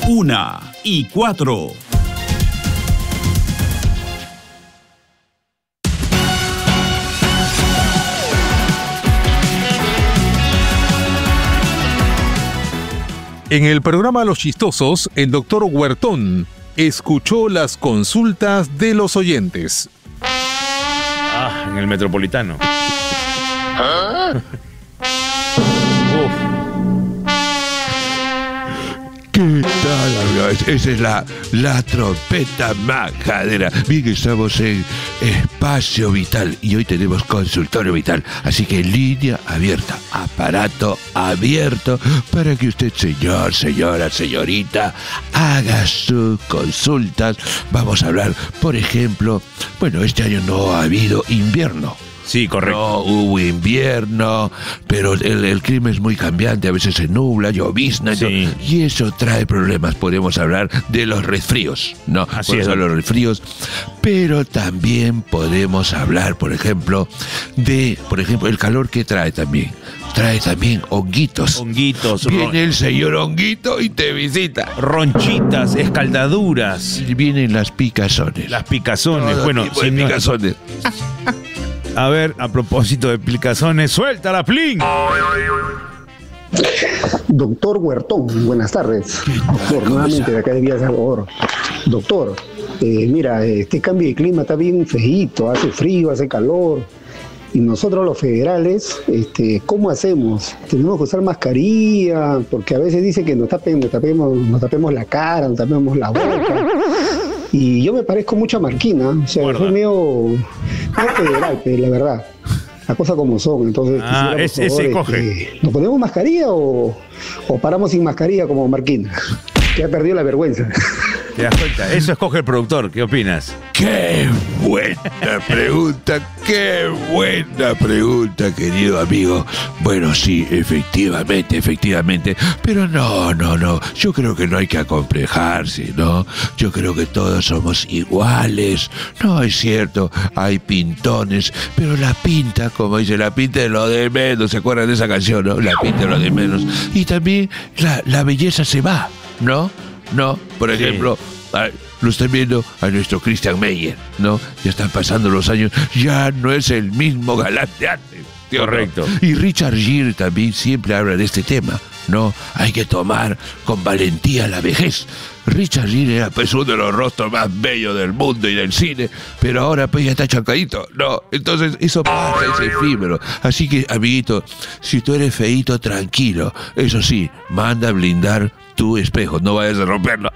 1:04. En el programa Los Chistosos, el doctor Huertón escuchó las consultas de los oyentes. En el Metropolitano. ¿Qué tal, amigo? Esa es la trompeta majadera. Bien, estamos en Espacio Vital y hoy tenemos consultorio vital. Así que línea abierta, aparato abierto para que usted, señor, señora, señorita, haga sus consultas. Vamos a hablar, por ejemplo, bueno, este año no ha habido invierno. Sí, correcto. No hubo invierno, pero el clima es muy cambiante, a veces se nubla, llovizna, sí. Y eso trae problemas. Podemos hablar de los resfríos, ¿no? Así es. Los resfríos, pero también podemos hablar, por ejemplo, el calor que trae también. Trae también honguitos. Honguitos. Viene el señor honguito y te visita. Ronchitas, escaldaduras. Y vienen las picazones. Las picazones. Todo Bueno, tipo de picazones. A ver, a propósito de picazones, ¡suelta la plin! Doctor Huertón, buenas tardes. Doctor, nuevamente de acá de Villa Salvador. Doctor, mira, este cambio de clima está bien feíto, hace frío, hace calor. Y nosotros los federales, ¿cómo hacemos? Tenemos que usar mascarilla, porque a veces dice que nos tapemos la cara, nos tapemos la boca. Y yo me parezco mucho a Marquina, o sea, soy medio federal, pero la verdad, las cosas como son. Entonces, ese coge. ¿nos ponemos mascarilla o paramos sin mascarilla como Marquina? Que ha perdido la vergüenza. ¿Te das cuenta? Eso escoge el productor. ¿Qué opinas? ¡Qué buena pregunta! ¡Qué buena pregunta, querido amigo! Bueno, sí, efectivamente. Pero no. Yo creo que no hay que acomplejarse, ¿no? Yo creo que todos somos iguales. No, es cierto, hay pintones, pero la pinta, como dice, la pinta es lo de menos. ¿Se acuerdan de esa canción, no? La pinta es lo de menos. Y también la belleza se va, ¿no? No, por ejemplo, lo están viendo a nuestro Christian Meyer, ¿no? Ya están pasando los años, ya no es el mismo galán de antes. Correcto. ¿No? Y Richard Gere también siempre habla de este tema, ¿no? Hay que tomar con valentía la vejez. Richard Gere era pues uno de los rostros más bellos del mundo y del cine, pero ahora pues ya está chancadito, ¿no? Entonces eso pasa, es efímero. Así que, amiguito, si tú eres feíto, tranquilo. Eso sí, manda a blindar tu espejo, no vayas a romperlo.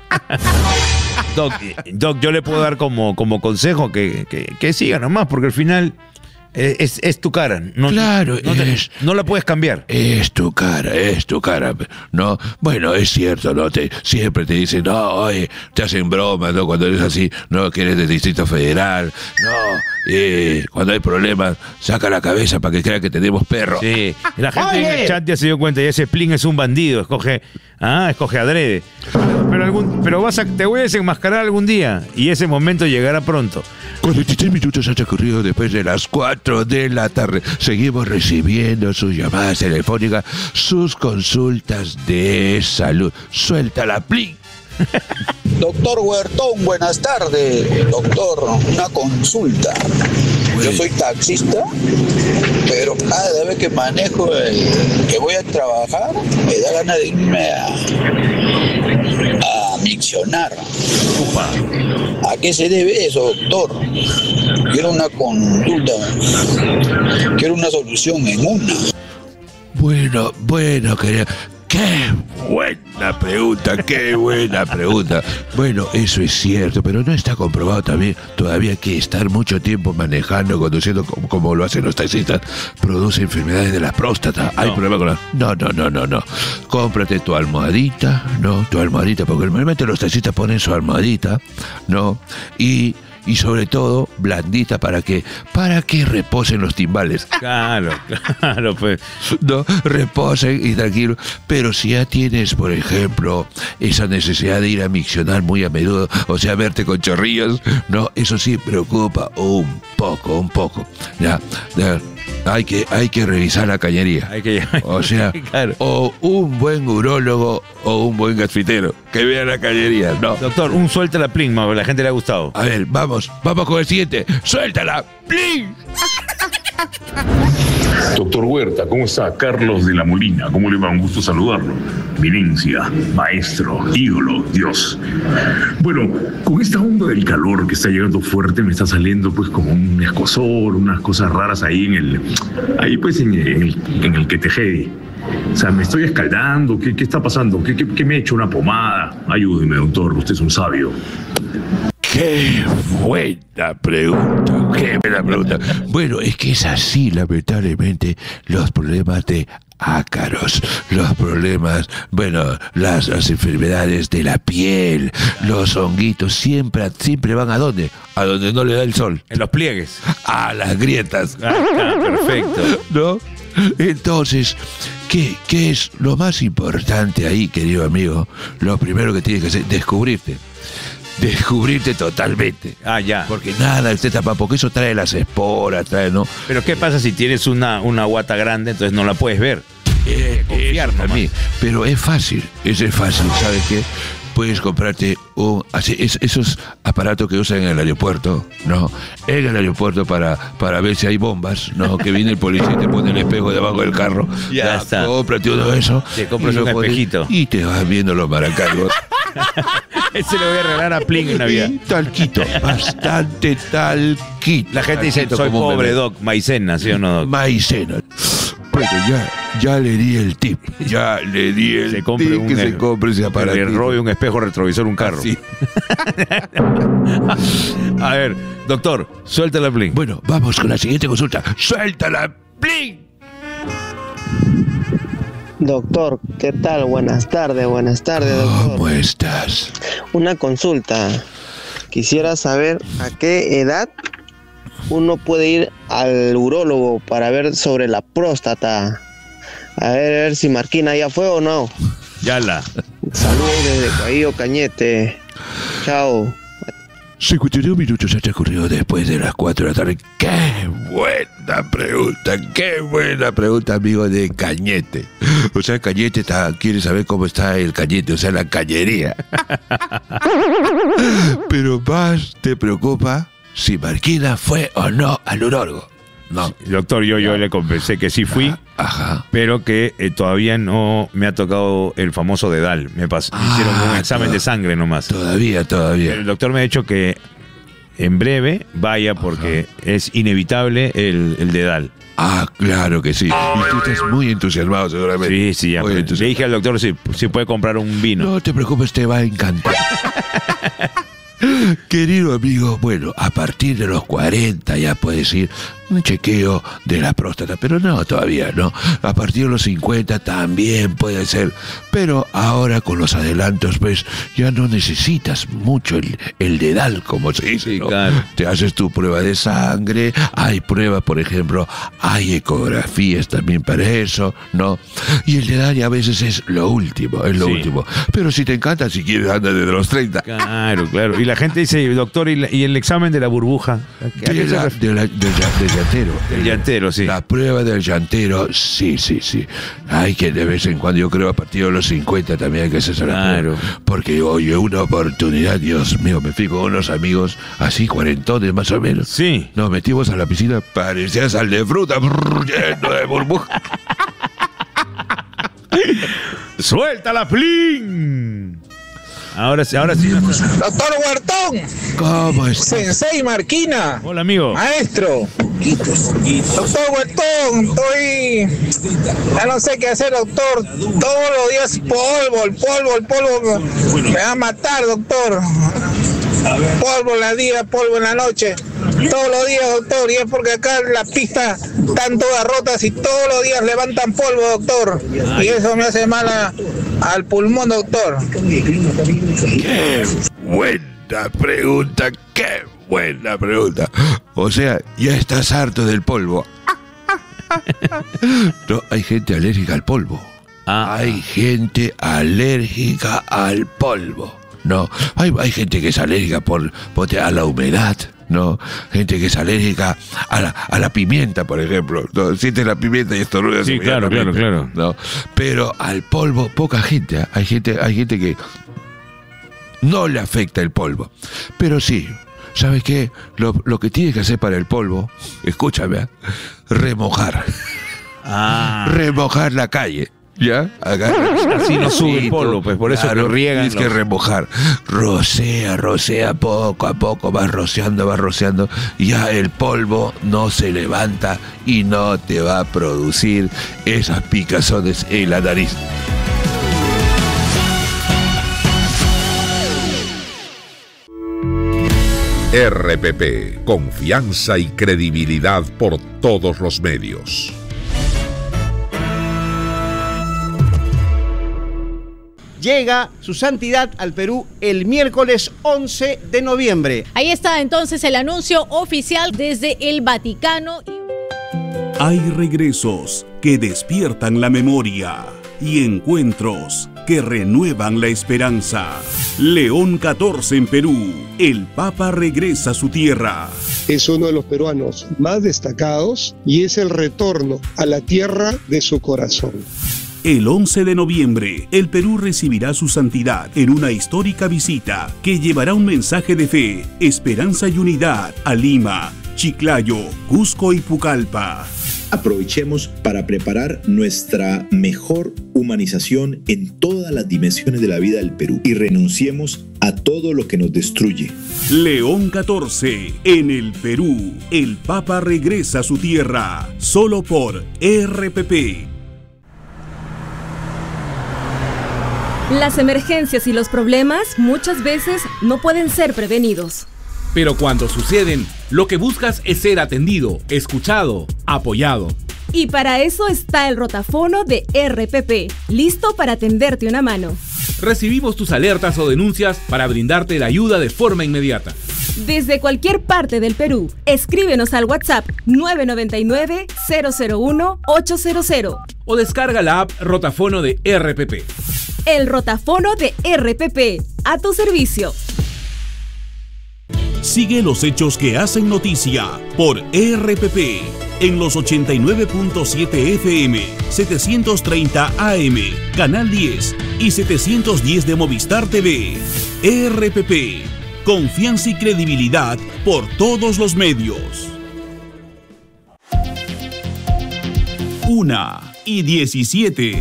Doc, yo le puedo dar como consejo que siga nomás, porque al final es tu cara. No, claro, no la puedes cambiar. Es tu cara, ¿no? Bueno, es cierto, ¿no? Siempre te dicen, no, oye, te hacen bromas, ¿no? Cuando eres así, no, que eres del Distrito Federal, no, cuando hay problemas, saca la cabeza para que crean que tenemos perro. Sí, la gente en el chat ya se dio cuenta, ya ese Splin es un bandido, escoge adrede. Pero te voy a desenmascarar algún día, y ese momento llegará pronto. 43 minutos han transcurrido después de las 4 de la tarde. Seguimos recibiendo sus llamadas telefónicas, sus consultas de salud. Suelta la plin. Doctor Huertón, buenas tardes. Doctor, una consulta. Yo soy taxista, pero cada vez que manejo, que voy a trabajar, me da ganas de irme a miccionar. ¿A qué se debe eso, doctor? Quiero una consulta, quiero una solución en una. Bueno, querida. ¡Qué buena pregunta! Bueno, eso es cierto, pero no está comprobado también. Todavía hay que estar mucho tiempo manejando, conduciendo, como lo hacen los taxistas. Produce enfermedades de la próstata. Hay problema con la... No. Cómprate tu almohadita, porque normalmente los taxistas ponen su almohadita, ¿no? Y sobre todo blandita para que reposen los timbales. Claro, pues. No, reposen y tranquilo. Pero si ya tienes, por ejemplo, esa necesidad de ir a miccionar muy a menudo, o sea, verte con chorrillos, no, eso sí preocupa un poco. Ya. hay que revisar la cañería. O sea, claro. O un buen urólogo o un buen gasfitero que vea la cañería. No. Doctor, un suelta la pling, a la gente le ha gustado. A ver, vamos con el siguiente. ¡Suéltala! ¡Pling! Doctor Huerta, ¿cómo está? Carlos de la Molina, ¿cómo le va? Un gusto saludarlo. Eminencia, maestro, ídolo, Dios. Bueno, con esta onda del calor que está llegando fuerte, me está saliendo pues como un escozor, unas cosas raras ahí en el que tejedi. O sea, me estoy escaldando, ¿qué está pasando? ¿Qué me he hecho? ¿Una pomada? Ayúdeme, doctor, usted es un sabio. ¡Qué buena pregunta! ¡Qué buena pregunta! Bueno, es que es así, lamentablemente, los problemas de ácaros, los problemas, las enfermedades de la piel, los honguitos, siempre van ¿a dónde? A donde no le da el sol. En los pliegues. A las grietas. Perfecto. ¿No? Entonces, ¿qué es lo más importante ahí, querido amigo? Lo primero que tienes que hacer, descubrirte totalmente. Ya. Porque nada, usted tapa, porque eso trae las esporas, ¿no? Pero ¿qué pasa si tienes una guata grande, entonces no la puedes ver? Confiar a mí. Pero es fácil, ¿sabes qué? Puedes comprarte esos aparatos que usan en el aeropuerto, ¿no? En el aeropuerto para ver si hay bombas, ¿no? Que viene el policía y te pone el espejo debajo del carro. Ya está. Cómprate uno de eso. Te compras un espejito. Y te vas viendo los maracaibo. Ese lo voy a regalar a Pling en Navidad. Talquito, bastante talquito. La gente dice, soy pobre, Doc. Maicena, ¿sí o no, Doc? Maicena. Bueno, ya le di el tip. Ya le di el tip que se compre ese aparato. Le robe un espejo retrovisor un carro. Sí. A ver, doctor, suéltala, Pling. Bueno, vamos con la siguiente consulta. ¡Suéltala, Pling! Doctor, ¿qué tal? Buenas tardes, doctor. ¿Cómo estás? Una consulta. Quisiera saber a qué edad uno puede ir al urólogo para ver sobre la próstata. A ver si Marquina ya fue o no. Yala. Saludos desde Caío Cañete. Chao. 51 minutos ha transcurrido después de las 4 de la tarde. ¡Qué buena pregunta, amigo de Cañete! O sea, Cañete quiere saber cómo está el Cañete, o sea, la cañería. Pero más te preocupa si Marquina fue o no al urólogo. No. Doctor, yo le compensé que sí fui, pero que todavía no me ha tocado el famoso dedal. Me hicieron un examen de sangre nomás. Todavía. El doctor me ha dicho que en breve vaya porque es inevitable el dedal. Claro que sí. Y tú estás muy entusiasmado seguramente. Sí, ya. Le dije al doctor si puede comprar un vino. No te preocupes, te va a encantar. Querido amigo, bueno, a partir de los 40 ya puedes ir un chequeo de la próstata, pero no, todavía no. A partir de los 50 también puede ser, pero ahora con los adelantos, pues, ya no necesitas mucho el dedal, como se dice, sí, ¿no? Claro. Te haces tu prueba de sangre, hay pruebas, por ejemplo, hay ecografías también para eso, ¿no? Y el dedal ya a veces es lo último, último. Pero si te encanta, si quieres, anda desde los 30. Claro. Y la gente dice, doctor, ¿y el examen de la burbuja? Del llantero. El llantero, sí. La prueba del llantero, sí. Hay que de vez en cuando, yo creo a partir de los 50 también hay que hacerse la prueba. Porque, oye, una oportunidad, Dios mío, me fui con unos amigos así, cuarentones más o menos. Sí. Nos metimos a la piscina, parecía sal de fruta, lleno de burbujas. ¡Suéltala, Pling! Ahora sí. Doctor Huertón. ¿Cómo estás? Sensei Marquina. Hola, amigo. Maestro. Doctor Huertón, ya no sé qué hacer, doctor. Todos los días polvo, el polvo. Me va a matar, doctor. Polvo en la día, polvo en la noche. Todos los días, doctor. Y es porque acá en la pista están todas rotas y todos los días levantan polvo, doctor. Y eso me hace mal al pulmón, doctor. ¡Qué buena pregunta! ¡Qué buena pregunta! O sea, ya estás harto del polvo. No, hay gente alérgica al polvo. Hay gente alérgica al polvo. No, hay gente que es alérgica a la humedad. ¿no? Gente que es alérgica a la pimienta, por ejemplo, ¿no? Sientes la pimienta y estornudas. Sí, claro, ¿no? Pero al polvo, poca gente. Hay gente que no le afecta el polvo. Pero sí, ¿sabes qué? Lo que tienes que hacer para el polvo, escúchame, remojar. Remojar la calle. ¿Ya? Así no sube el polvo, pues por eso lo riegan. Tienes que remojar. Rocea poco a poco, vas rociando. Ya el polvo no se levanta y no te va a producir esas picazones en la nariz. RPP, confianza y credibilidad por todos los medios. Llega su santidad al Perú el miércoles 11 de noviembre. Ahí está entonces el anuncio oficial desde el Vaticano. Hay regresos que despiertan la memoria y encuentros que renuevan la esperanza. León XIV en Perú. El Papa regresa a su tierra. Es uno de los peruanos más destacados y es el retorno a la tierra de su corazón. El 11 de noviembre, el Perú recibirá su santidad en una histórica visita que llevará un mensaje de fe, esperanza y unidad a Lima, Chiclayo, Cusco y Pucallpa. Aprovechemos para preparar nuestra mejor humanización en todas las dimensiones de la vida del Perú y renunciemos a todo lo que nos destruye. León XIV en el Perú. El Papa regresa a su tierra, solo por RPP. Las emergencias y los problemas muchas veces no pueden ser prevenidos. Pero cuando suceden, lo que buscas es ser atendido, escuchado, apoyado. Y para eso está el rotafono de RPP, listo para tenderte una mano. Recibimos tus alertas o denuncias para brindarte la ayuda de forma inmediata. Desde cualquier parte del Perú, escríbenos al WhatsApp 999-001-800. O descarga la app Rotafono de RPP. El rotafono de RPP, a tu servicio. Sigue los hechos que hacen noticia por RPP en los 89.7 FM, 730 AM, Canal 10 y 710 de Movistar TV. RPP, confianza y credibilidad por todos los medios. 1:17.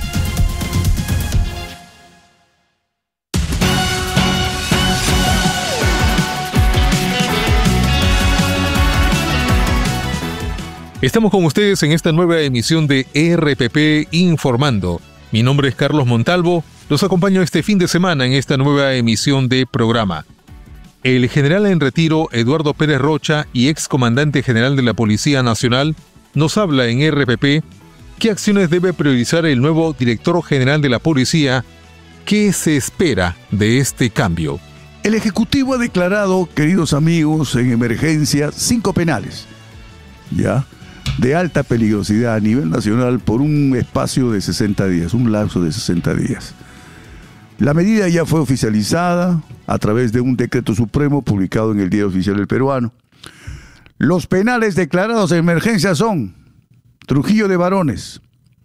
Estamos con ustedes en esta nueva emisión de RPP Informando. Mi nombre es Carlos Montalvo. Los acompaño este fin de semana en esta nueva emisión de programa. El general en retiro Eduardo Pérez Rocha y excomandante general de la Policía Nacional nos habla en RPP qué acciones debe priorizar el nuevo director general de la Policía, qué se espera de este cambio. El Ejecutivo ha declarado, queridos amigos, en emergencia 5 penales, ¿ya?, de alta peligrosidad a nivel nacional por un espacio de 60 días, un lapso de 60 días. La medida ya fue oficializada a través de un decreto supremo publicado en el Diario Oficial del Peruano. Los penales declarados en emergencia son Trujillo de Varones,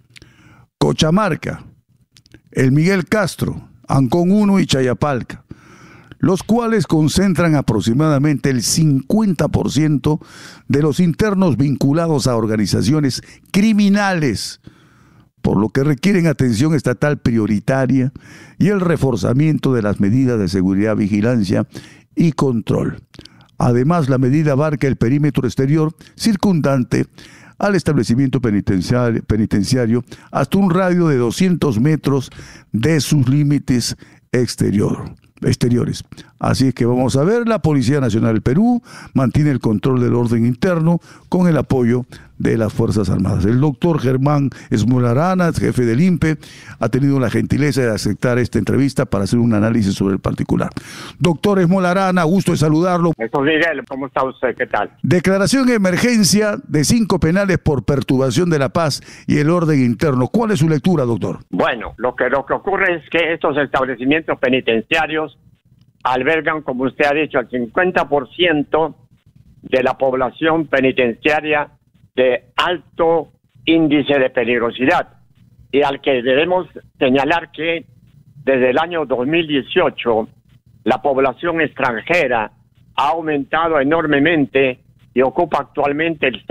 Cochamarca, El Miguel Castro, Ancón 1 y Chayapalca, los cuales concentran aproximadamente el 50% de los internos vinculados a organizaciones criminales, por lo que requieren atención estatal prioritaria y el reforzamiento de las medidas de seguridad, vigilancia y control. Además, la medida abarca el perímetro exterior circundante al establecimiento penitenciario hasta un radio de 200 metros de sus límites exteriores. Así es que vamos a ver, la Policía Nacional del Perú mantiene el control del orden interno con el apoyo de las Fuerzas Armadas. El doctor Germán Esmolarana, jefe del INPE, ha tenido la gentileza de aceptar esta entrevista para hacer un análisis sobre el particular. Doctor Esmolarana, gusto de saludarlo. Doctor Miguel, ¿cómo está usted? ¿Qué tal? Declaración de emergencia de 5 penales por perturbación de la paz y el orden interno. ¿Cuál es su lectura, doctor? Bueno, lo que ocurre es que estos establecimientos penitenciarios albergan, como usted ha dicho, el 50% de la población penitenciaria de alto índice de peligrosidad, y al que debemos señalar que desde el año 2018 la población extranjera ha aumentado enormemente y ocupa actualmente el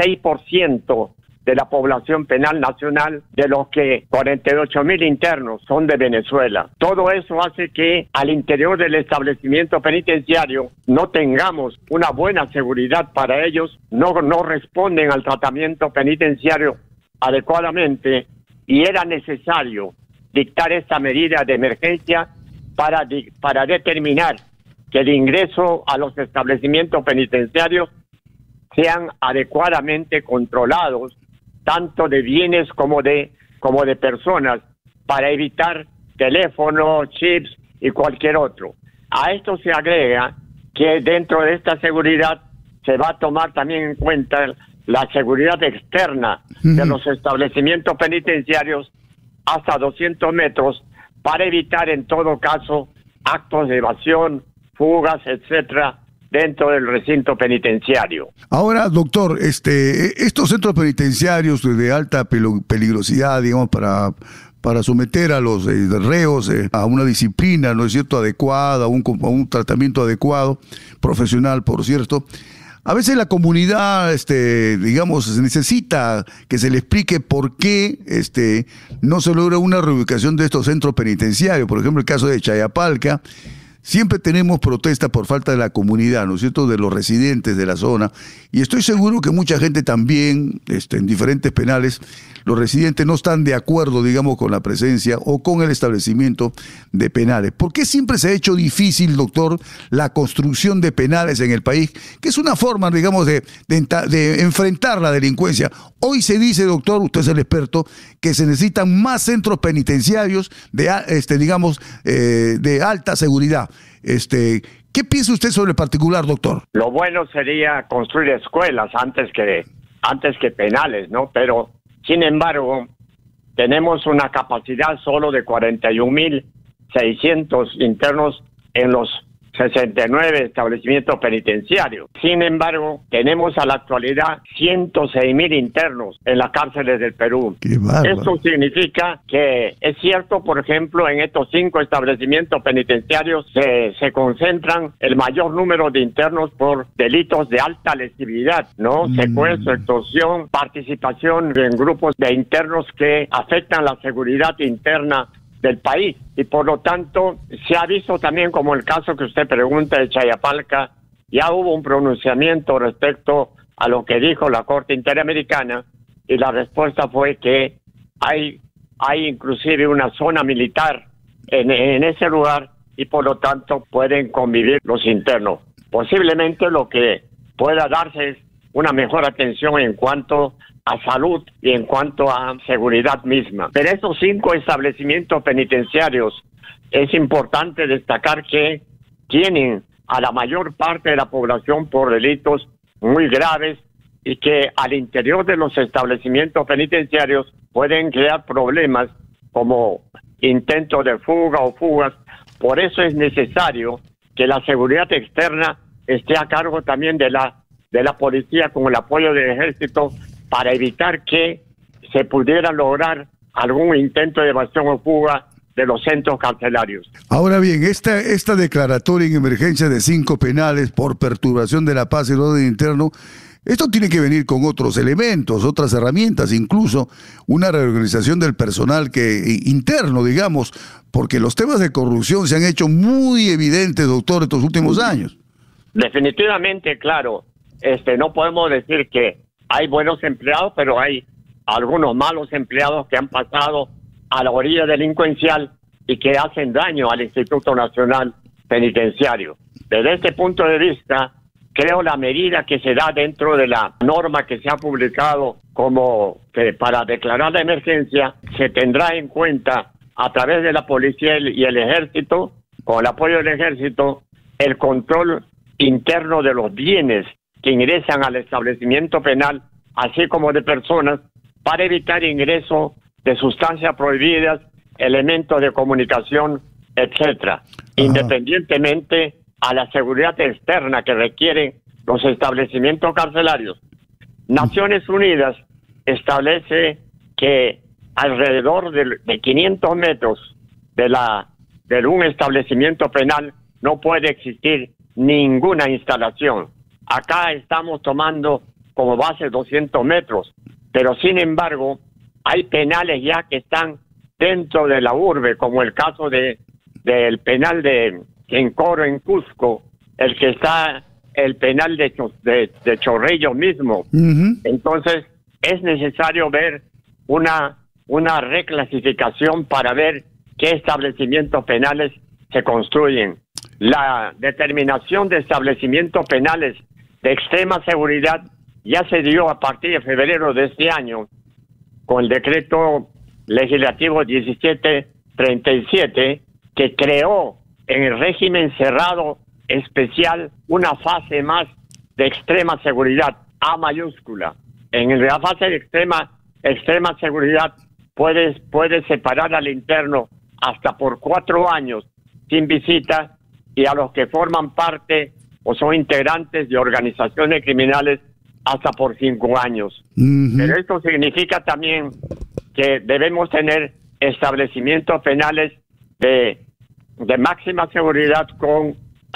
6% de la población penal nacional, de los que 48.000 internos son de Venezuela. Todo eso hace que al interior del establecimiento penitenciario no tengamos una buena seguridad para ellos, no responden al tratamiento penitenciario adecuadamente, y era necesario dictar esta medida de emergencia para determinar que el ingreso a los establecimientos penitenciarios sean adecuadamente controlados, tanto de bienes como de personas, para evitar teléfonos, chips y cualquier otro. A esto se agrega que dentro de esta seguridad se va a tomar también en cuenta la seguridad externa de los establecimientos penitenciarios hasta 200 metros, para evitar en todo caso actos de evasión, fugas, etcétera, dentro del recinto penitenciario. Ahora, doctor, estos centros penitenciarios de alta peligrosidad, digamos, para someter a los reos a una disciplina, ¿no es cierto?, adecuada, a un tratamiento adecuado, profesional, por cierto. A veces la comunidad, digamos, necesita que se le explique por qué no se logra una reubicación de estos centros penitenciarios. Por ejemplo, el caso de Chayapalca. Siempre tenemos protesta por falta de la comunidad, ¿no es cierto?, de los residentes de la zona. Y estoy seguro que mucha gente también, en diferentes penales, los residentes no están de acuerdo, digamos, con la presencia o con el establecimiento de penales. ¿Por qué siempre se ha hecho difícil, doctor, la construcción de penales en el país? Que es una forma, digamos, de enfrentar la delincuencia. Hoy se dice, doctor, usted es el experto, que se necesitan más centros penitenciarios de alta seguridad. ¿Qué piensa usted sobre el particular, doctor? Lo bueno sería construir escuelas antes que penales, ¿no? Pero, sin embargo, tenemos una capacidad solo de 41.600 internos en los 69 establecimientos penitenciarios. Sin embargo, tenemos a la actualidad 106.000 internos en las cárceles del Perú. Esto significa que es cierto, por ejemplo, en estos 5 establecimientos penitenciarios se concentran el mayor número de internos por delitos de alta lesividad, ¿no? Secuestro, extorsión, participación en grupos de internos que afectan la seguridad interna del país, y por lo tanto se ha visto también, como el caso que usted pregunta de Chayapalca, ya hubo un pronunciamiento respecto a lo que dijo la Corte Interamericana, y la respuesta fue que hay inclusive una zona militar en ese lugar, y por lo tanto pueden convivir los internos. Posiblemente lo que pueda darse es una mejor atención en cuanto a salud y en cuanto a seguridad misma. Pero estos 5 establecimientos penitenciarios, es importante destacar que tienen a la mayor parte de la población por delitos muy graves, y que al interior de los establecimientos penitenciarios pueden crear problemas como intentos de fuga o fugas. Por eso es necesario que la seguridad externa esté a cargo también de la policía, con el apoyo del ejército, para evitar que se pudiera lograr algún intento de evasión o fuga de los centros carcelarios. Ahora bien, esta declaratoria en emergencia de 5 penales por perturbación de la paz y el orden interno, esto tiene que venir con otros elementos, otras herramientas, incluso una reorganización del personal interno, digamos, porque los temas de corrupción se han hecho muy evidentes, doctor, estos últimos años. Definitivamente, claro. No podemos decir que hay buenos empleados, pero hay algunos malos empleados que han pasado a la orilla delincuencial y que hacen daño al Instituto Nacional Penitenciario. Desde este punto de vista, creo la medida que se da dentro de la norma que se ha publicado como que para declarar la emergencia, se tendrá en cuenta a través de la policía y el ejército, con el apoyo del ejército, el control interno de los bienes que ingresan al establecimiento penal, así como de personas, para evitar ingreso de sustancias prohibidas, elementos de comunicación, etcétera, independientemente a la seguridad externa que requieren los establecimientos carcelarios. Naciones Unidas establece que alrededor de 500 metros de un establecimiento penal no puede existir ninguna instalación. Acá estamos tomando como base 200 metros, pero sin embargo hay penales ya que están dentro de la urbe, como el caso del penal de Encoro en Cusco, el penal de Chorrillos mismo. Entonces es necesario ver una reclasificación para ver qué establecimientos penales se construyen. La determinación de establecimientos penales de extrema seguridad ya se dio a partir de febrero de este año con el decreto legislativo 1737, que creó en el régimen cerrado especial una fase más de extrema seguridad, A mayúscula. En la fase de extrema seguridad puedes separar al interno hasta por 4 años sin visita, y a los que forman parte o son integrantes de organizaciones criminales hasta por 5 años. Pero esto significa también que debemos tener establecimientos penales de máxima seguridad con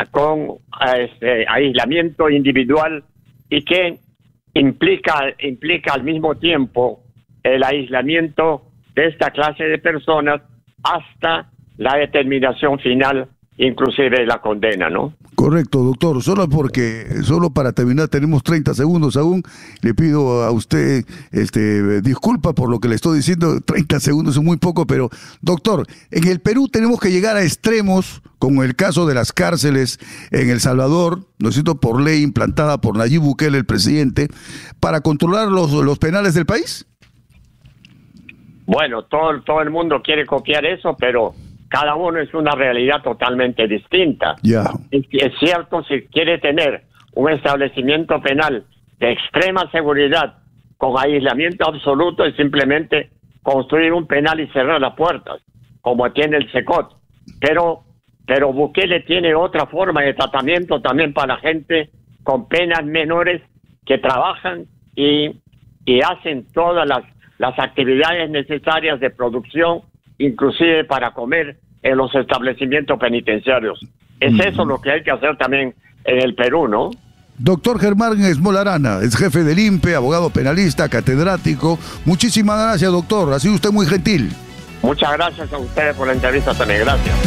aislamiento individual, y que implica al mismo tiempo el aislamiento de esta clase de personas hasta la determinación final, inclusive la condena, ¿no? Correcto, doctor. Solo para terminar, tenemos 30 segundos aún. Le pido a usted disculpa por lo que le estoy diciendo. 30 segundos es muy poco, pero doctor, en el Perú tenemos que llegar a extremos, como el caso de las cárceles en El Salvador, ¿no es cierto?, por ley implantada por Nayib Bukele, el presidente, para controlar los penales del país. Bueno, todo el mundo quiere copiar eso, pero cada uno es una realidad totalmente distinta. Es cierto, si quiere tener un establecimiento penal de extrema seguridad con aislamiento absoluto, es simplemente construir un penal y cerrar las puertas, como tiene el SECOT. Pero Bukele tiene otra forma de tratamiento también para gente con penas menores que trabajan y hacen todas las actividades necesarias de producción, inclusive para comer en los establecimientos penitenciarios. Es eso lo que hay que hacer también en el Perú, ¿no? Doctor Germán Esmolarana, es jefe del INPE, abogado penalista, catedrático. Muchísimas gracias, doctor. Ha sido usted muy gentil. Muchas gracias a ustedes por la entrevista también. Gracias.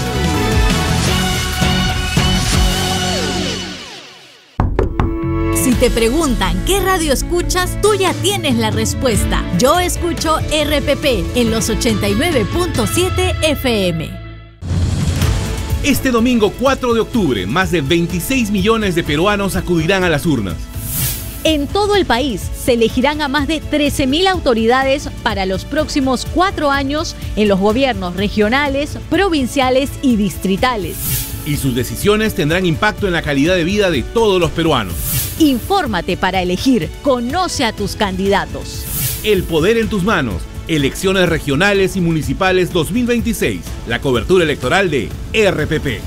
Si te preguntan qué radio escuchas, tú ya tienes la respuesta. Yo escucho RPP en los 89.7 FM. Este domingo 4 de octubre, más de 26 millones de peruanos acudirán a las urnas. En todo el país se elegirán a más de 13.000 autoridades para los próximos 4 años en los gobiernos regionales, provinciales y distritales. Y sus decisiones tendrán impacto en la calidad de vida de todos los peruanos. Infórmate para elegir. Conoce a tus candidatos. El poder en tus manos. Elecciones regionales y municipales 2026. La cobertura electoral de RPP.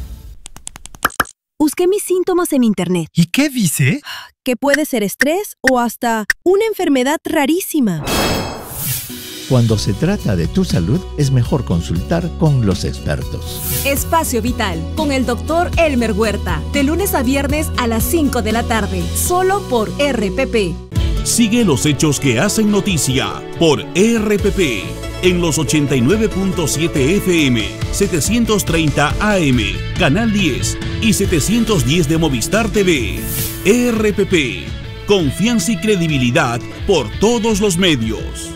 Busqué mis síntomas en internet. ¿Y qué dice? Que puede ser estrés o hasta una enfermedad rarísima. Cuando se trata de tu salud, es mejor consultar con los expertos. Espacio Vital, con el Dr. Elmer Huerta, de lunes a viernes a las 5 de la tarde, solo por RPP. Sigue los hechos que hacen noticia por RPP en los 89.7 FM, 730 AM, Canal 10 y 710 de Movistar TV. RPP, confianza y credibilidad por todos los medios.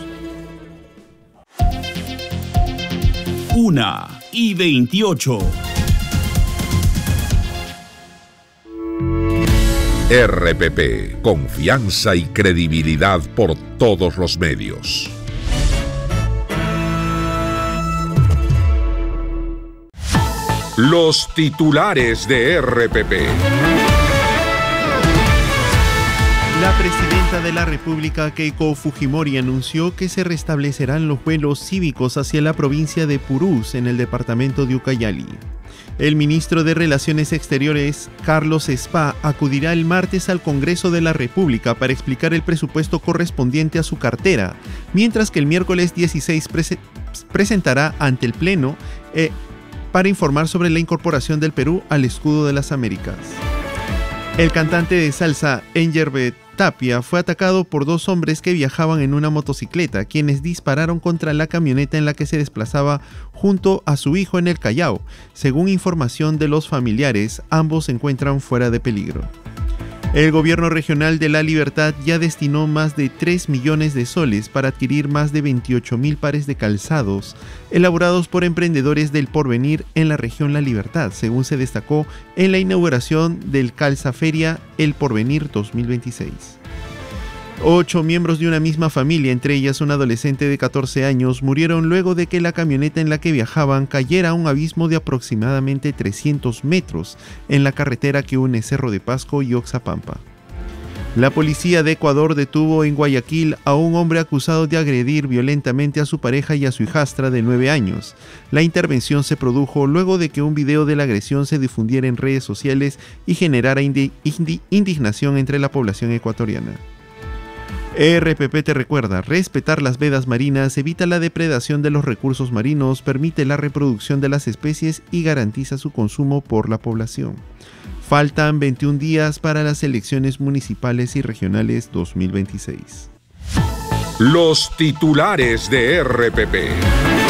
1:28. RPP, confianza y credibilidad por todos los medios. Los titulares de RPP. La presidenta de la República, Keiko Fujimori, anunció que se restablecerán los vuelos cívicos hacia la provincia de Purús, en el departamento de Ucayali. El ministro de Relaciones Exteriores, Carlos Spa, acudirá el martes al Congreso de la República para explicar el presupuesto correspondiente a su cartera, mientras que el miércoles 16 presentará ante el Pleno para informar sobre la incorporación del Perú al Escudo de las Américas. El cantante de salsa Engelbert Tapia fue atacado por dos hombres que viajaban en una motocicleta, quienes dispararon contra la camioneta en la que se desplazaba junto a su hijo en el Callao. Según información de los familiares, ambos se encuentran fuera de peligro. El gobierno regional de La Libertad ya destinó más de 3 millones de soles para adquirir más de 28.000 pares de calzados elaborados por emprendedores del porvenir en la región La Libertad, según se destacó en la inauguración del Calzaferia El Porvenir 2026. 8 miembros de una misma familia, entre ellas un adolescente de 14 años, murieron luego de que la camioneta en la que viajaban cayera a un abismo de aproximadamente 300 metros en la carretera que une Cerro de Pasco y Oxapampa. La policía de Ecuador detuvo en Guayaquil a un hombre acusado de agredir violentamente a su pareja y a su hijastra de 9 años. La intervención se produjo luego de que un video de la agresión se difundiera en redes sociales y generara indignación entre la población ecuatoriana. RPP te recuerda, respetar las vedas marinas evita la depredación de los recursos marinos, permite la reproducción de las especies y garantiza su consumo por la población. Faltan 21 días para las elecciones municipales y regionales 2026. Los titulares de RPP.